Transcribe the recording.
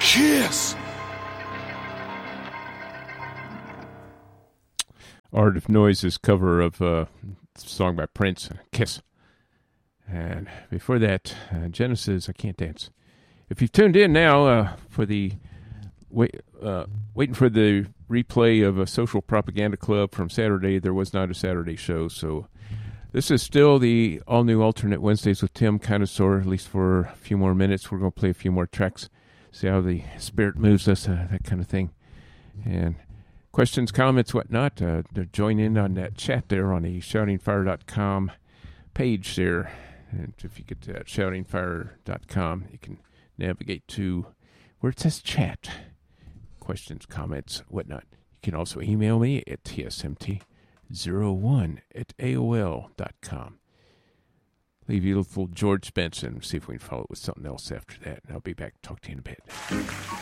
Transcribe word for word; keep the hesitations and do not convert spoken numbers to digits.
Kiss! Art of Noise's cover of a song by Prince, Kiss. And before that, uh, Genesis, I Can't Dance. If you've tuned in now uh, for the wait, uh, waiting for the replay of a Social Propaganda Club from Saturday, there was not a Saturday show, so this is still the all-new alternate Wednesdays with Tim Connoisseur, at least for a few more minutes. We're going to play a few more tracks, see how the spirit moves us, uh, that kind of thing. And questions, comments, whatnot, uh, join in on that chat there on the shouting fire dot com page there. And if you get to that shouting fire dot com, you can navigate to where it says chat. Questions, comments, whatnot. You can also email me at T S M T zero one at A O L dot com. Leave you a little George Benson. See if we can follow it with something else after that. And I'll be back to talk to you in a bit.